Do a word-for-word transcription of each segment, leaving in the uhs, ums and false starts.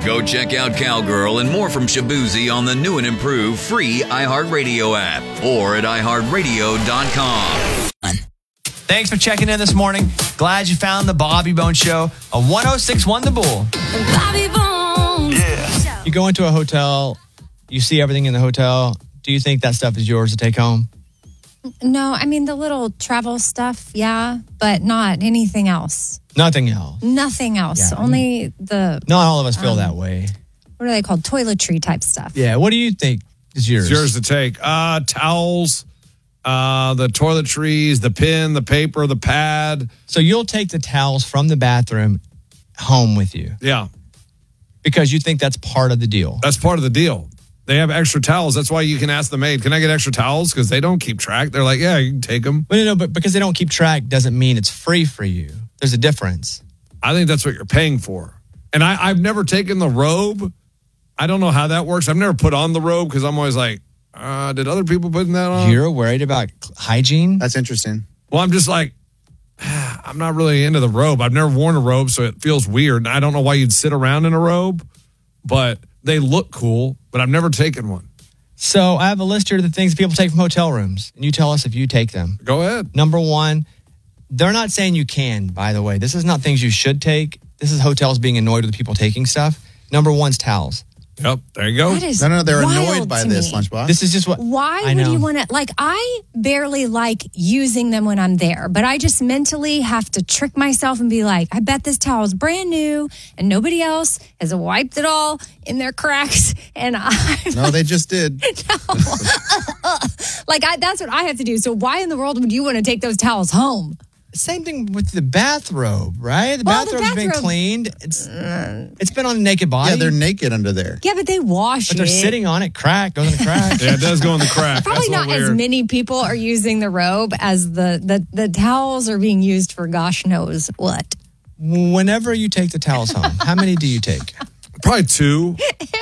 Go check out Cowgirl and more from Shabuzi on the new and improved free iHeartRadio app or at i heart radio dot com. Thanks for checking in this morning. Glad you found the Bobby Bones Show on one oh six point one The Bull. Bobby Bones. Yeah. You go into a hotel, you see everything in the hotel. Do you think that stuff is yours to take home? No, I mean, the little travel stuff, yeah, but not anything else. Nothing else. Nothing else. Yeah. Only the, Not all of us feel Um, that way. what are they called? Toiletry type stuff. Yeah. What do you think is yours? It's yours to take. Uh, towels, uh, the toiletries, the pen, the paper, the pad. So you'll take the towels from the bathroom home with you Yeah, because you think that's part of the deal. that's part of the deal. They have extra towels. That's why you can ask the maid, can I get extra towels? Because they don't keep track. They're like, yeah, you can take them. But, you know, but because they don't keep track doesn't mean it's free for you. There's a difference. I think that's what you're paying for. And I, I've never taken the robe. I don't know how that works. I've never put on the robe because I'm always like, uh, did other people put that on? You're worried about hygiene? That's interesting. Well, I'm just like, I'm not really into the robe. I've never worn a robe, so it feels weird. And I don't know why you'd sit around in a robe, but they look cool, but I've never taken one. So I have a list here of the things people take from hotel rooms, and you tell us if you take them. Go ahead. Number one, they're not saying you can, by the way. This is not things you should take. This is hotels being annoyed with people taking stuff. Number one's towels. Yep, there you go. That is No, no, no, they're wild annoyed by to this, me. Lunchbox. This is just what Why I would know. you want to, like, I barely like using them when I'm there, but I just mentally have to trick myself and be like, I bet this towel is brand new and nobody else has wiped it all in their cracks. And I, No, they just did. like, I, that's what I have to do. So why in the world would you want to take those towels home? Same thing with the bathrobe, right? The Well, the bathrobe's been bathrobe- cleaned. It's it's been on a naked body. Yeah, they're naked under there. Yeah, but they wash but they're it. sitting on it, crack, goes in the crack. Yeah, it does go in the crack. Probably That's a not little as weird. many people are using the robe as the, the, the towels are being used for gosh knows what. Whenever you take the towels home, how many do you take? Probably two.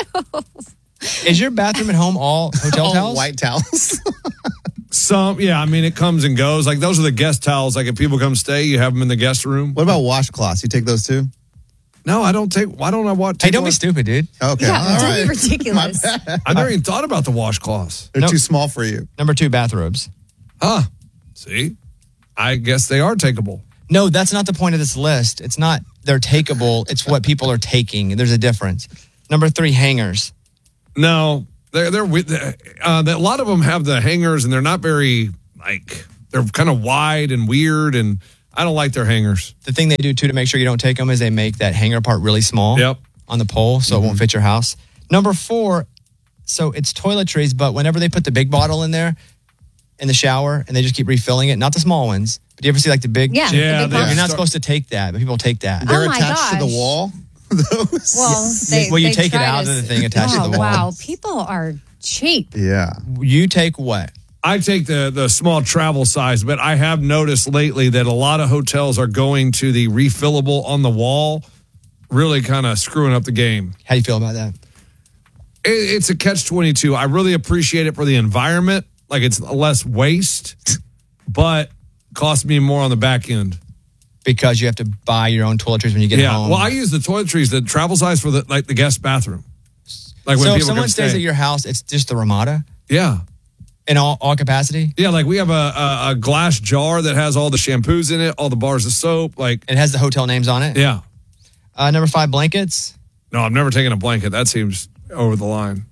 Is your bathroom at home all hotel All towels? white towels. Some, yeah, I mean, it comes and goes. Like, those are the guest towels. Like, if people come stay, you have them in the guest room. What about washcloths? You take those too? No, I don't take, why don't I want Hey, don't be stupid, dude. Okay. Yeah, all don't right. be ridiculous. My bad. I never even thought about the washcloths. They're Nope. too small for you. Number two, bathrobes. Huh. See? I guess they are takeable. No, that's not the point of this list. It's not they're takeable. It's what people are taking. There's a difference. Number three, hangers. No, they're, they're with, uh, a lot of them have the hangers and they're not very, like, they're kind of wide and weird, and I don't like their hangers. The thing they do too to make sure you don't take them is they make that hanger part really small Yep. on the pole so it won't fit your house. Number four, so it's toiletries, but whenever they put the big bottle in there in the shower and they just keep refilling it, not the small ones, but you ever see like the big? Yeah, the Yeah, big they- box. You're not Start- supposed to take that, but people take that. They're Oh my attached to the gosh. wall. Those. Well, they, Well, you they take it try out to of the s- thing attached to oh, the wall. Wow, people are cheap. Yeah. You take what? I take the, the small travel size, but I have noticed lately that a lot of hotels are going to the refillable on the wall, really kind of screwing up the game. How do you feel about that? It, it's a catch twenty-two. I really appreciate it for the environment. Like, it's less waste, but costs me more on the back end. Because you have to buy your own toiletries when you get Yeah. home. Well, I use the toiletries, the travel size for the like the guest bathroom. Like when so if people someone come stays stay. at your house, it's just the Ramada Yeah. in all, all capacity. Yeah, like we have a, a, a glass jar that has all the shampoos in it, all the bars of soap. Like, It has the hotel names on it. yeah. Uh, number five, blankets. No, I've never taken a blanket. That seems over the line.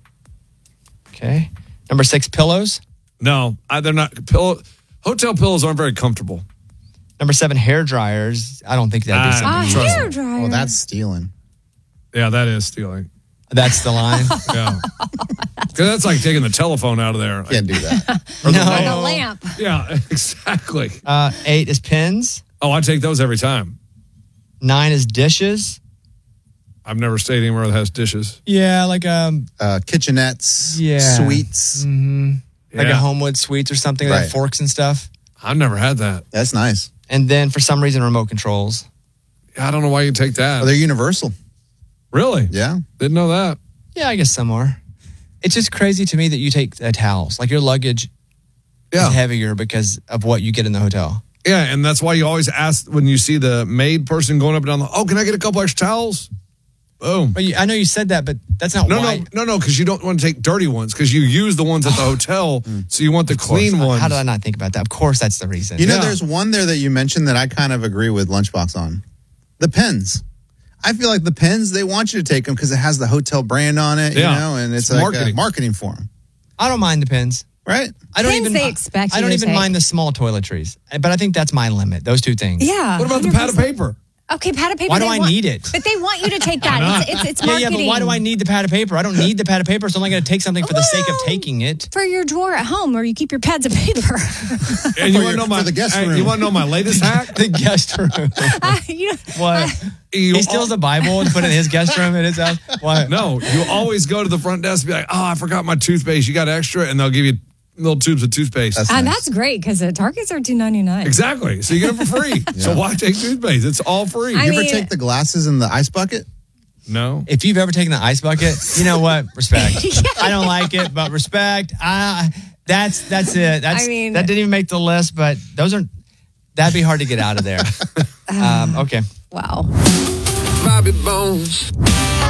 Okay. Number six, pillows. No, I, they're not. Pillow, hotel pillows aren't very comfortable. Number seven, hair dryers. I don't think that'd be Ah, something. A you- Trust hair me. dryer. Well, that's stealing. Yeah, that is stealing. That's the line. Yeah. Because that's like taking the telephone out of there. Can't do that. Or the No. like a light. lamp. Yeah, exactly. Uh, eight is pins. Oh, I take those every time. Nine is dishes. I've never stayed anywhere that has dishes. Yeah, like um, Uh, kitchenettes, Yeah. sweets. mm, like a Yeah. Homewood Suites or something, Right. like forks and stuff. I've never had that. That's nice. And then for some reason, remote controls. I don't know why you take that. Oh, they're universal. Really? Yeah. Didn't know that. Yeah, I guess some are. It's just crazy to me that you take uh, towels. Like your luggage Yeah. is heavier because of what you get in the hotel. Yeah, and that's why you always ask when you see the maid person going up and down the, oh, can I get a couple extra towels? Boom. But you, I know you said that, but that's not No, why. no, no, no, because you don't want to take dirty ones because you use the ones at the hotel, so you want the Of course. clean ones. How did I not think about that? Of course, that's the reason. You know, Yeah. there's one there that you mentioned that I kind of agree with Lunchbox on. The pens. I feel like the pens, they want you to take them because it has the hotel brand on it, Yeah. you know, and it's, It's like marketing. marketing. marketing for them, I don't mind the pins. right? I don't Pins even. they expect I you don't to even take. mind the small toiletries, but I think that's my limit. Those two things. Yeah. What about the one hundred pad of percent. paper? Okay, pad of paper. Why do they I want- need it? But they want you to take that. It's, it's, it's Yeah, marketing. yeah, but why do I need the pad of paper? I don't need the pad of paper, so I'm not going to take something for the sake of Well, taking it. For your drawer at home where you keep your pads of paper. And you For want to your- know my for the guest hey, room. You want to know my latest hack? The guest room. You- What? You He steals a Bible and put it in his guest room at his house. What? No, you always go to the front desk and be like, oh, I forgot my toothpaste. You got extra? And they'll give you little tubes of toothpaste. That's And nice. that's great because at Targets are two ninety-nine. Exactly. So you get it for free. So why take toothpaste? It's all free. I You ever mean- take the glasses in the ice bucket? no. If you've ever taken the ice bucket, you know what? Respect. I don't like it, but respect. I, that's that's it. That's I mean- that didn't even make the list, but those are that'd be hard to get out of there. um, okay. Wow. Bobby Bones.